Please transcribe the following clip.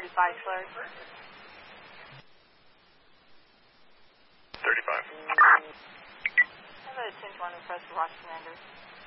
35, clear. 35. Have a 10-1 request for Ross Commander.